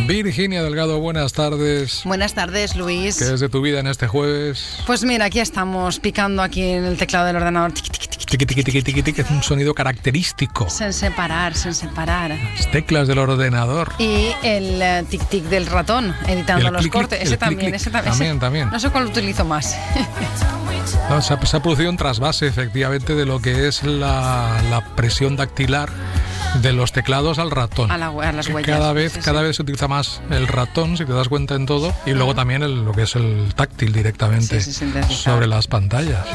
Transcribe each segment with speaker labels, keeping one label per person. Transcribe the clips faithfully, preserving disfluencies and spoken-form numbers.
Speaker 1: Virginia Delgado, buenas tardes.
Speaker 2: Buenas tardes, Luis.
Speaker 1: ¿Qué es de tu vida en este jueves?
Speaker 2: Pues mira, aquí estamos picando aquí en el teclado del ordenador. Tiqui, tiqui, tiqui,
Speaker 1: tiqui, tiqui, tiqui, tiqui, tiqui, es un sonido característico.
Speaker 2: Sin separar, sin separar.
Speaker 1: Las teclas del ordenador.
Speaker 2: Y el uh, tic-tic del ratón, editando los
Speaker 1: clic,
Speaker 2: cortes.
Speaker 1: clic,
Speaker 2: Ese
Speaker 1: el
Speaker 2: también,
Speaker 1: clic,
Speaker 2: ese también.
Speaker 1: También,
Speaker 2: ese,
Speaker 1: también.
Speaker 2: No sé cuál utilizo más.
Speaker 1: No, se, ha, se ha producido un trasvase, efectivamente, de lo que es la, la presión dactilar de los teclados al ratón.
Speaker 2: A, la, a las huellas.
Speaker 1: Cada vez,
Speaker 2: sí,
Speaker 1: cada
Speaker 2: sí.
Speaker 1: vez se utiliza más el ratón, si te das cuenta en todo, y luego uh-huh. también el, lo que es el táctil directamente
Speaker 2: sí, sí, sí,
Speaker 1: sobre las pantallas.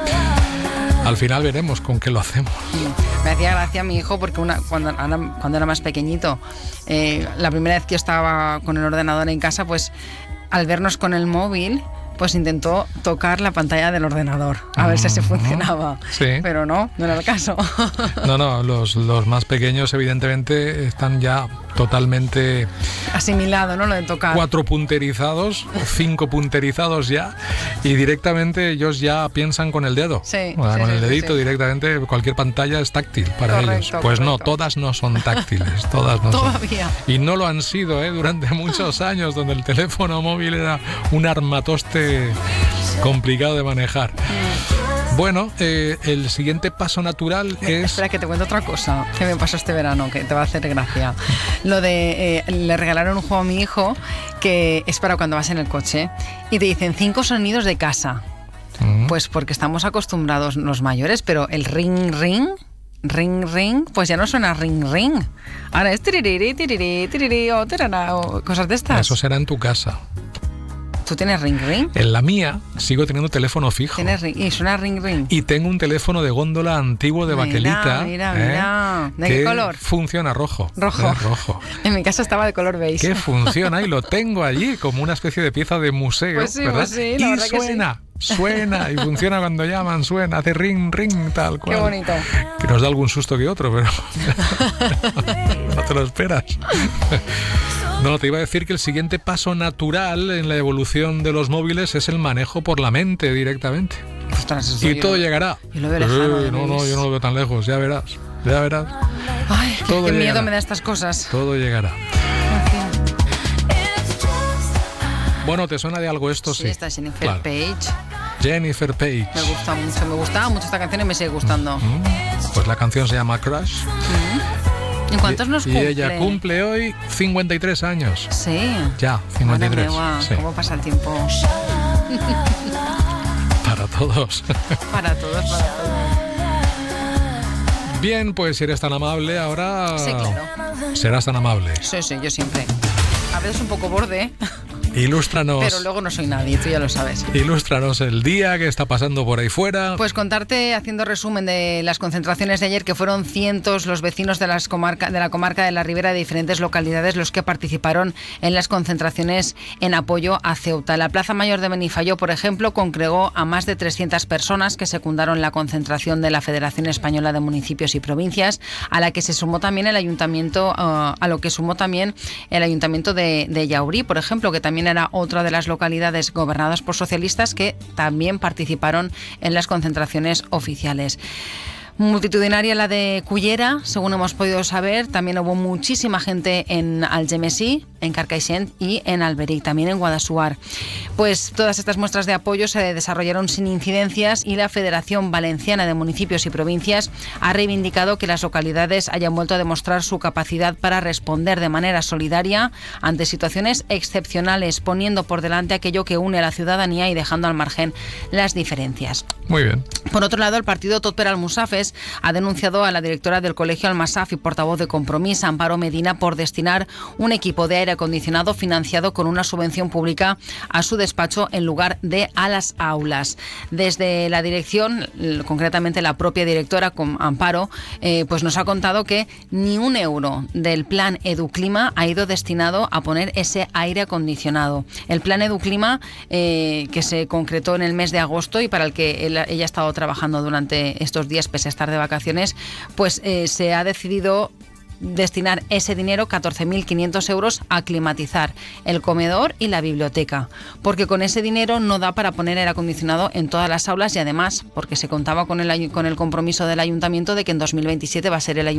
Speaker 1: Al final veremos con qué lo hacemos.
Speaker 2: Me hacía gracia mi hijo porque una, cuando, cuando era más pequeñito, eh, la primera vez que yo estaba con el ordenador en casa, pues al vernos con el móvil, pues intentó tocar la pantalla del ordenador a ver si se funcionaba.
Speaker 1: Sí.
Speaker 2: Pero no, no era el caso.
Speaker 1: No, no, los, los más pequeños evidentemente están ya totalmente
Speaker 2: asimilado, ¿no? Lo de tocar.
Speaker 1: Cuatro punterizados, cinco punterizados ya, y directamente ellos ya piensan con el dedo.
Speaker 2: Sí,
Speaker 1: o sea,
Speaker 2: sí,
Speaker 1: con
Speaker 2: sí,
Speaker 1: el dedito
Speaker 2: sí.
Speaker 1: directamente cualquier pantalla es táctil para
Speaker 2: correcto,
Speaker 1: ellos. Pues
Speaker 2: correcto.
Speaker 1: no, todas no son táctiles, todas no
Speaker 2: Todavía.
Speaker 1: Son. Y no lo han sido, ¿eh? Durante muchos años, donde el teléfono móvil era un armatoste complicado de manejar. Mm. Bueno, eh, el siguiente paso natural es...
Speaker 2: Espera, que te cuento otra cosa que me pasó este verano, que te va a hacer gracia. Lo de... Eh, le regalaron un juego a mi hijo que es para cuando vas en el coche y te dicen cinco sonidos de casa. Uh-huh. Pues porque estamos acostumbrados los mayores, pero el ring, ring... Ring, ring, pues ya no suena ring, ring. Ahora es tiriri, tiriri, tiriri, o tirana, o cosas de estas.
Speaker 1: Eso será en tu casa.
Speaker 2: ¿Tú tienes ring ring?
Speaker 1: En la mía sigo teniendo teléfono fijo.
Speaker 2: ¿Tienes ring? ¿Y suena ring ring?
Speaker 1: Y tengo un teléfono de góndola antiguo de
Speaker 2: mira,
Speaker 1: baquelita.
Speaker 2: Mira,
Speaker 1: ¿eh?
Speaker 2: mira. ¿De
Speaker 1: qué
Speaker 2: qué color?
Speaker 1: Funciona rojo.
Speaker 2: Rojo.
Speaker 1: ¿eh? Rojo.
Speaker 2: En mi casa estaba de color beige.
Speaker 1: Que funciona y lo tengo allí como una especie de pieza de museo.
Speaker 2: Pues sí,
Speaker 1: ¿verdad?
Speaker 2: pues sí, la
Speaker 1: y
Speaker 2: verdad
Speaker 1: suena.
Speaker 2: Que sí.
Speaker 1: Suena y funciona cuando llaman, suena, hace ring, ring, tal cual.
Speaker 2: Qué bonito.
Speaker 1: Que nos da algún susto que otro, pero no te lo esperas. No, te iba a decir que el siguiente paso natural en la evolución de los móviles es el manejo por la mente directamente.
Speaker 2: Ostras,
Speaker 1: y
Speaker 2: yo,
Speaker 1: todo llegará.
Speaker 2: Yo lo veo lejano,
Speaker 1: eh, no, no, yo no lo veo tan lejos, ya verás, ya verás.
Speaker 2: Ay,
Speaker 1: todo
Speaker 2: qué
Speaker 1: llegará.
Speaker 2: miedo me da estas cosas.
Speaker 1: Todo llegará. Bueno, ¿te suena de algo esto? Sí,
Speaker 2: sí. Esta Jennifer
Speaker 1: claro.
Speaker 2: Page.
Speaker 1: Jennifer Page.
Speaker 2: Me gusta mucho, me gustaba mucho esta canción y me sigue gustando.
Speaker 1: Mm-hmm. Pues la canción se llama Crush.
Speaker 2: Mm-hmm. ¿Y cuántos nos cumple?
Speaker 1: Y ella cumple hoy cincuenta y tres años.
Speaker 2: Sí.
Speaker 1: Ya, cincuenta y tres.
Speaker 2: Madre mía,
Speaker 1: sí.
Speaker 2: ¿cómo pasa el tiempo?
Speaker 1: Para todos.
Speaker 2: Para todos, para todos.
Speaker 1: Bien, pues si eres tan amable, ahora...
Speaker 2: Sí, claro.
Speaker 1: Serás tan amable.
Speaker 2: Sí, sí, yo siempre. A veces un poco borde.
Speaker 1: Ilústranos.
Speaker 2: Pero luego no soy nadie, tú ya lo sabes.
Speaker 1: Ilústranos el día que está pasando por ahí fuera.
Speaker 2: Pues contarte, haciendo resumen de las concentraciones de ayer, que fueron cientos los vecinos de, las comarca, de la comarca de la Ribera de diferentes localidades los que participaron en las concentraciones en apoyo a Ceuta. La Plaza Mayor de Benifayó, por ejemplo, congregó a más de trescientas personas que secundaron la concentración de la Federación Española de Municipios y Provincias, a la que se sumó también el ayuntamiento, uh, a lo que sumó también el ayuntamiento de, de Llaurí, por ejemplo, que también era otra de las localidades gobernadas por socialistas que también participaron en las concentraciones oficiales. Multitudinaria la de Cullera, según hemos podido saber. También hubo muchísima gente en Algemesí, en Carcaixent y en Alberic, también en Guadassuar. Pues todas estas muestras de apoyo se desarrollaron sin incidencias y la Federación Valenciana de Municipios y Provincias ha reivindicado que las localidades hayan vuelto a demostrar su capacidad para responder de manera solidaria ante situaciones excepcionales, poniendo por delante aquello que une a la ciudadanía y dejando al margen las diferencias.
Speaker 1: Muy bien.
Speaker 2: Por otro lado, el partido Tot per Almussafes ha denunciado a la directora del Colegio Almasaf y portavoz de Compromís, Amparo Medina, por destinar un equipo de aire acondicionado financiado con una subvención pública a su despacho en lugar de a las aulas. Desde la dirección, concretamente la propia directora Amparo, eh, pues nos ha contado que ni un euro del plan Educlima ha ido destinado a poner ese aire acondicionado. El plan Educlima, eh, que se concretó en el mes de agosto y para el que él, ella ha estado trabajando durante estos días pese a estar de vacaciones, pues eh, se ha decidido destinar ese dinero, catorce mil quinientos euros, a climatizar el comedor y la biblioteca, porque con ese dinero no da para poner aire acondicionado en todas las aulas y además porque se contaba con el, con el compromiso del ayuntamiento de que en dos mil veintisiete va a ser el ayuntamiento